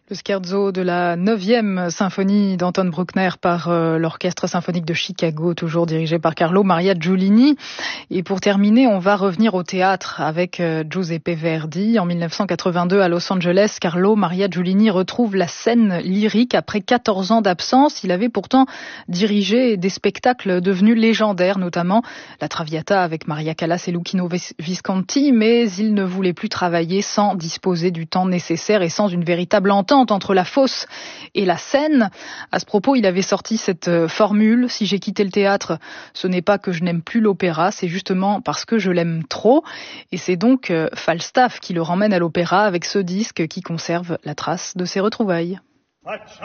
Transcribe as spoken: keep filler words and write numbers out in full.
Le scherzo de la neuvième symphonie d'Anton Bruckner par euh, l'Orchestre symphonique de Chicago, toujours dirigé par Carlo Maria Giulini. Et pour terminer, on va revenir au théâtre avec euh, Giuseppe Verdi. En mille neuf cent quatre-vingt-deux, à Los Angeles, Carlo Maria Giulini retrouve la scène lyrique après quatorze ans d'absence. Il avait pourtant dirigé des spectacles devenus légendaires, notamment la Traviata avec Maria Callas et Luchino Visconti, mais il ne voulait plus travailler sans disposer du temps nécessaire et sans une véritable entente entre la fosse et la scène. À ce propos, il avait sorti cette formule: si j'ai quitté le théâtre, ce n'est pas que je n'aime plus l'opéra, c'est justement parce que je l'aime trop. Et c'est donc Falstaff qui le ramène à l'opéra avec ce disque qui conserve la trace de ses retrouvailles.